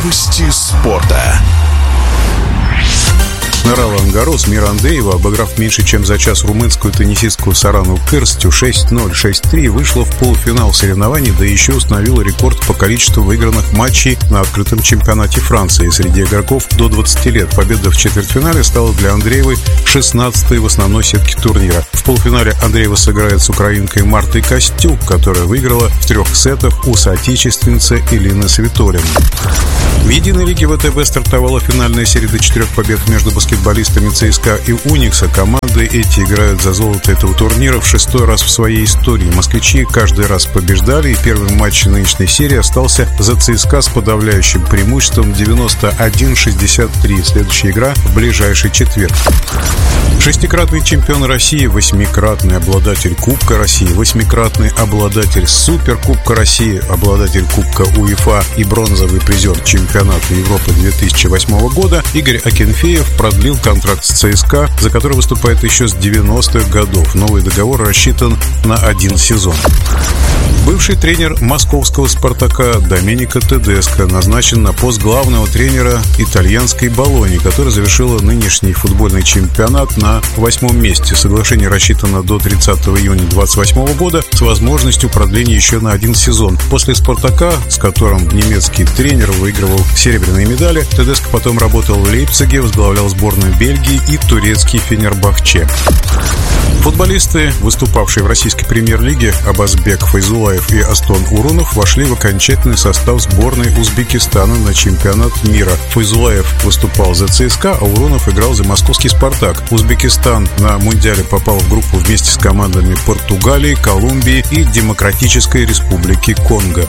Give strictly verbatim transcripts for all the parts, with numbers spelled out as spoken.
Новости спорта. На Ролан-Гаррос Мира Андреева, обыграв меньше чем за час румынскую теннисистку Сарану Кырстю шесть ноль шесть три, вышла в полуфинал соревнований, да еще установила рекорд по количеству выигранных матчей на открытом чемпионате Франции среди игроков до двадцати лет. Победа в четвертьфинале стала для Андреевой шестнадцатой в основной сетке турнира. В полуфинале Андреева сыграет с украинкой Мартой Костюк, которая выиграла в трех сетах у соотечественницы Элины Свитолиной. В единой лиге ВТБ стартовала финальная серия до четырех побед между баскетболистами ЦСКА и Уникса. Команды эти играют за золото этого турнира в шестой раз в своей истории. Москвичи каждый раз побеждали, и первый матч нынешней серии остался за ЦСКА с подавляющим преимуществом девяносто один шестьдесят три. Следующая игра в ближайший четверг. Шестикратный чемпион России, восьмикратный обладатель Кубка России, восьмикратный обладатель Суперкубка России, обладатель Кубка УЕФА и бронзовый призер чемпионата Европы две тысячи восьмого года Игорь Акинфеев продлил контракт с ЦСКА, за который выступает еще с девяностых годов. Новый договор рассчитан на один сезон. Бывший тренер московского «Спартака» Доменико Тедеско назначен на пост главного тренера итальянской «Болоньи», которая завершила нынешний футбольный чемпионат на восьмом месте. Соглашение рассчитано до тридцатого июня две тысячи двадцать восьмого года с возможностью продления еще на один сезон. После «Спартака», с которым немецкий тренер выигрывал серебряные медали, Тедеско потом работал в Лейпциге, возглавлял сборную Бельгии и турецкий Фенербахче. Футболисты, выступавшие в российской премьер-лиге, Абазбек Файзулаев и Астон Урунов, вошли в окончательный состав сборной Узбекистана на чемпионат мира. Файзулаев выступал за ЦСКА, а Урунов играл за московский «Спартак». Узбекистан на Мундиале попал в группу вместе с командами Португалии, Колумбии и Демократической Республики Конго.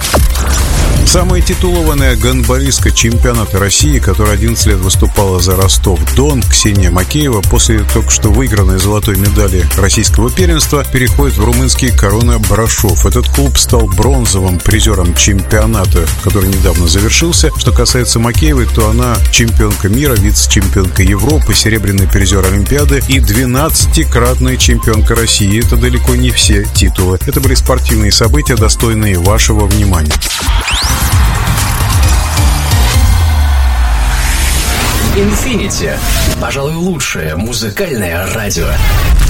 Самая титулованная гандболистка чемпионата России, которая одиннадцать лет выступала за Ростов-Дон, Ксения Макеева, после только что выигранной золотой медали российского первенства, переходит в румынский Корона Брашов. Этот клуб стал бронзовым призером чемпионата, который недавно завершился. Что касается Макеевой, то она чемпионка мира, вице-чемпионка Европы, серебряный призер Олимпиады и двенадцатикратная чемпионка России. Это далеко не все титулы. Это были спортивные события, достойные вашего внимания. Infinity. Пожалуй, лучшее музыкальное радио.